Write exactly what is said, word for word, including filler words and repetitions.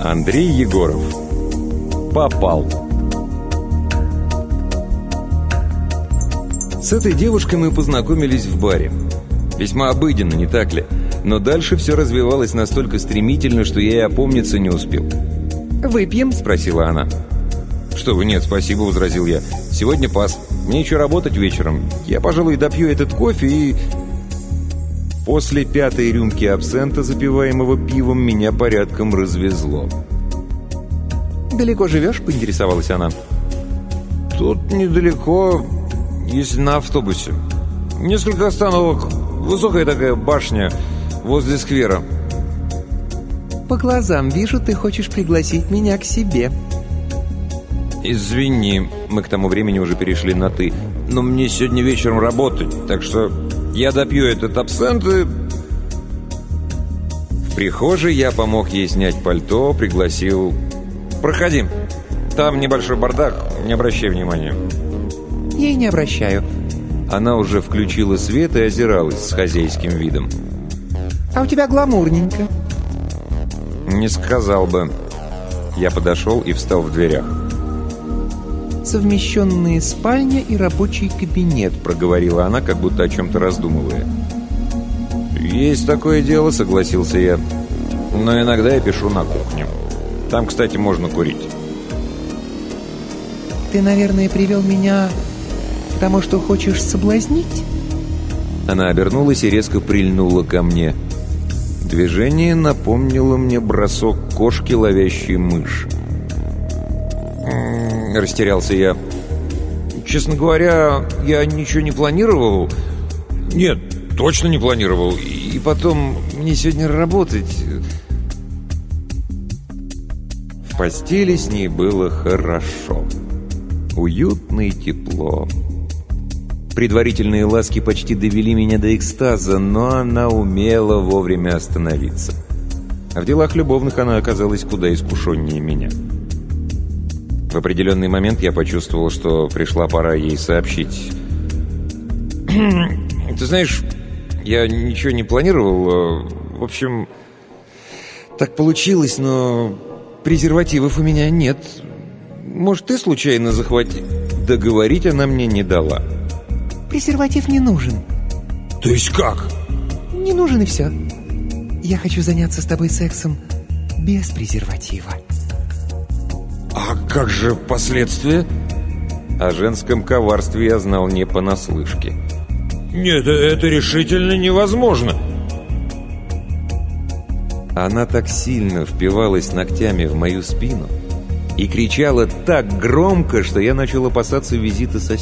Андрей Егоров. Попал. С этой девушкой мы познакомились в баре. Весьма обыденно, не так ли? Но дальше все развивалось настолько стремительно, что я и опомниться не успел. «Выпьем?» – спросила она. «Что вы, нет, спасибо», – возразил я. «Сегодня пас. Мне еще работать вечером. Я, пожалуй, допью этот кофе и...» После пятой рюмки абсента, запиваемого пивом, меня порядком развезло. «Далеко живешь?» – поинтересовалась она. «Тут недалеко, если на автобусе. Несколько остановок. Высокая такая башня возле сквера». «По глазам вижу, ты хочешь пригласить меня к себе». «Извини, мы к тому времени уже перешли на «ты», но мне сегодня вечером работать, так что я допью этот абсент и...» В прихожей я помог ей снять пальто, пригласил: «Проходи, там небольшой бардак, не обращай внимания». «Я и не обращаю». Она уже включила свет и озиралась с хозяйским видом. «А у тебя гламурненько». «Не сказал бы». Я подошел и встал в дверях. «Совмещенные спальня и рабочий кабинет», — проговорила она, как будто о чем-то раздумывая. «Есть такое дело», — согласился я. «Но иногда я пишу на кухне. Там, кстати, можно курить». «Ты, наверное, привел меня потому, что хочешь соблазнить?» Она обернулась и резко прильнула ко мне. Движение напомнило мне бросок кошки, ловящей мышь. М-м, растерялся я. «Честно говоря, я ничего не планировал. Нет, точно не планировал. И потом, мне сегодня работать...» В постели с ней было хорошо. Уютно и тепло. Предварительные ласки почти довели меня до экстаза, но она умела вовремя остановиться. А в делах любовных она оказалась куда искушеннее меня. В определенный момент я почувствовал, что пришла пора ей сообщить. «Ты знаешь, я ничего не планировал. В общем, так получилось, но презервативов у меня нет. Может, ты случайно захвати...» Договорить она мне не дала. «Презерватив не нужен». «То есть как?» «Не нужен и все. Я хочу заняться с тобой сексом без презерватива». «А как же последствия?» О женском коварстве я знал не понаслышке. «Нет, это решительно невозможно». Она так сильно впивалась ногтями в мою спину и кричала так громко, что я начал опасаться визита соседей.